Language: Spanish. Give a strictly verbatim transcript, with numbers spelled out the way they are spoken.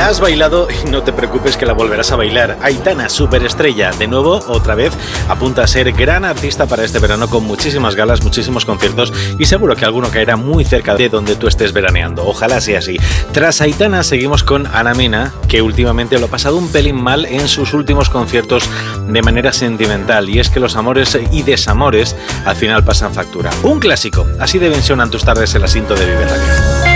La has bailado y no te preocupes que la volverás a bailar. Aitana, superestrella, de nuevo, otra vez, apunta a ser gran artista para este verano con muchísimas galas, muchísimos conciertos y seguro que alguno caerá muy cerca de donde tú estés veraneando. Ojalá sea así. Tras Aitana seguimos con Ana Mena, que últimamente lo ha pasado un pelín mal en sus últimos conciertos de manera sentimental, y es que los amores y desamores al final pasan factura. Un clásico, así deben sonar tus tardes el asiento de Vive Radio.